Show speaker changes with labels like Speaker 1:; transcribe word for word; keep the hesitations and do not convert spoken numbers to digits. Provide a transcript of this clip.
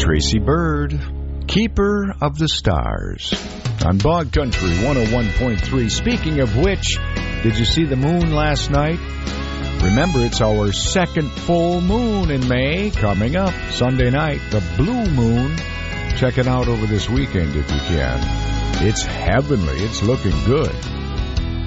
Speaker 1: Tracy Bird, Keeper of the Stars, on Bog Country one oh one point three. Speaking of which, did you see the moon last night? Remember, it's our second full moon in May coming up Sunday night, the blue moon. Check it out over this weekend if you can. It's heavenly. It's looking good.